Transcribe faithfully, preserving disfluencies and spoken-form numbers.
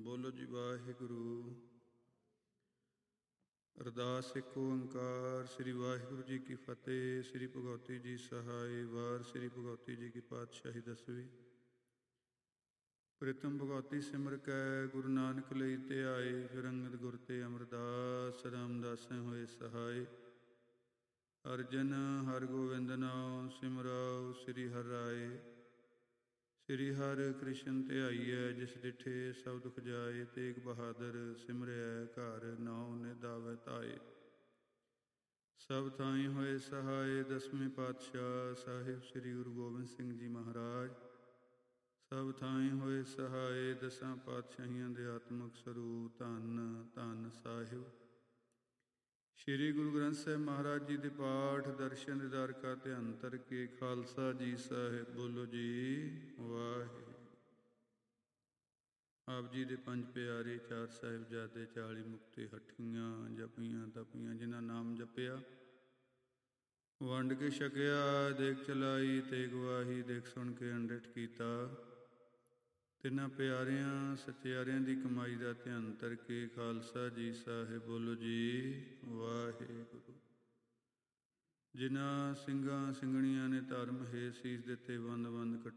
ਬੋਲੋ ਜੀ ਵਾਹਿਗੁਰੂ। ਅਰਦਾਸ ਏਕ ਓੰਕਾਰ। ਸ੍ਰੀ ਵਾਹਿਗੁਰੂ ਜੀ ਕੀ ਫਤਿਹ। ਸ੍ਰੀ ਭਗਵਤੀ ਜੀ ਸਹਾਇ। ਵਾਰ ਸ੍ਰੀ ਭਗਵਤੀ ਜੀ ਕੀ ਪਾਤਸ਼ਾਹੀ ਦਸਵੀਂ। ਪ੍ਰੀਤਮ ਭਗਵਤੀ ਸਿਮਰ ਕੈ ਗੁਰੂ ਨਾਨਕ ਲਈ ਤੇ ਆਏ। ਫਿਰ ਅੰਗਦ ਗੁਰ ਤੇ ਅਮਰਦਾਸ ਰਾਮਦਾਸੈ ਹੋਏ ਸਹਾਇ। ਅਰਜਨ ਹਰ ਗੋਬਿੰਦ ਨਾਉ ਸਿਮਰਾਉ ਸ੍ਰੀ ਹਰਿ ਰਾਏ। ਸ੍ਰੀ ਹਰਿ ਕ੍ਰਿਸ਼ਨ ਧਿਆਈਐ ਜਿਸ ਡਿਠੇ ਸਭ ਦੁਖ ਜਾਏ। ਤੇਗ ਬਹਾਦਰ ਸਿਮਰਿਐ ਘਰ ਨਾਉ ਨਿਧ ਆਵੈ ਧਾਏ। ਸਭ ਥਾਈਂ ਹੋਏ ਸਹਾਏ। ਦਸਵੇਂ ਪਾਤਸ਼ਾਹ ਸਾਹਿਬ ਸ੍ਰੀ ਗੁਰੂ ਗੋਬਿੰਦ ਸਿੰਘ ਜੀ ਮਹਾਰਾਜ। ਸਭ ਥਾਈਂ ਹੋਏ ਸਹਾਏ। ਦਸਾਂ ਪਾਤਸ਼ਾਹੀਆਂ ਦੇ ਆਤਮਿਕ ਸਰੂਪ ਧੰਨ ਧੰਨ ਸਾਹਿਬ ਸ੍ਰੀ ਗੁਰੂ ਗ੍ਰੰਥ ਸਾਹਿਬ ਮਹਾਰਾਜ ਜੀ ਦੇ ਪਾਠ ਦਰਸ਼ਨ ਦੀਦਾਰ ਕਾ ਧਿਆਨ ਧਰ ਕੇ ਖਾਲਸਾ ਜੀ ਸਾਹਿਬ। ਬੋਲੋ ਜੀ ਵਾਹਿਗੁਰੂ। ਆਪ ਜੀ ਦੇ ਪੰਜ ਪਿਆਰੇ, ਚਾਰ ਸਾਹਿਬਜ਼ਾਦੇ, ਚਾਲੀ ਮੁਕਤੇ ਹੱਠੀਆਂ, ਜਪੀਆਂ ਤਪੀਆਂ, ਜਿਨ੍ਹਾਂ ਨਾਮ ਜਪਿਆ ਵੰਡ ਕੇ ਛਕਿਆ। ਦੇਖ ਚਲਾਈ ਤੇ ਗਵਾਹੀ ਦੇਖ ਸੁਣ ਕੇ ਅੰਡਿਠ ਕੀਤਾ। ਤਿੰਨਾਂ ਪਿਆਰਿਆਂ ਸਚਿਆਰਿਆਂ ਦੀ ਕਮਾਈ ਦਾ ਧਿਆਨ ਧਰ ਕੇ ਖਾਲਸਾ ਜੀ ਸਾਹਿਬ। ਬੋਲੋ ਜੀ ਵਾਹਿਗੁਰੂ। ਜਿਨ੍ਹਾਂ ਸਿੰਘਾਂ ਸਿੰਘਣੀਆਂ ਨੇ ਧਰਮ ਹੇਤ ਸੀਸ ਦਿੱਤੇ, ਬੰਦ ਬੰਦ